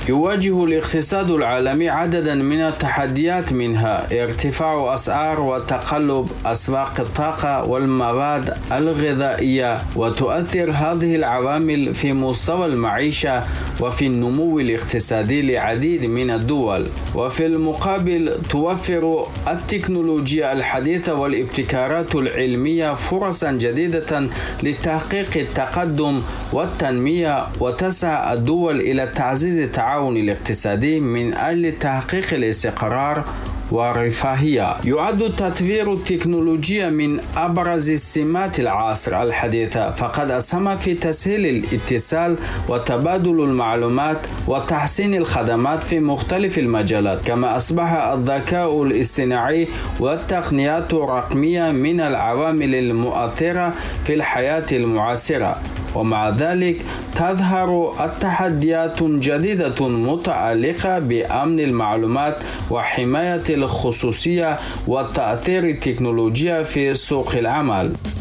يواجه الاقتصاد العالمي عددا من التحديات، منها ارتفاع أسعار وتقلب أسواق الطاقة والمواد الغذائية، وتؤثر هذه العوامل في مستوى المعيشة وفي النمو الاقتصادي لعديد من الدول. وفي المقابل توفر التكنولوجيا الحديثة والابتكارات العلمية فرصا جديدة لتحقيق التقدم والتنمية، وتسعى الدول إلى تعزيز التعاون الاقتصادي من أجل تحقيق الاستقرار والرفاهية. يعد تطوير التكنولوجيا من أبرز السمات العصر الحديث، فقد أسهم في تسهيل الاتصال وتبادل المعلومات وتحسين الخدمات في مختلف المجالات، كما أصبح الذكاء الاصطناعي والتقنيات الرقمية من العوامل المؤثرة في الحياة المعاصرة. ومع ذلك تظهر التحديات جديدة متعلقة بأمن المعلومات وحماية الخصوصية وتأثير التكنولوجيا في سوق العمل.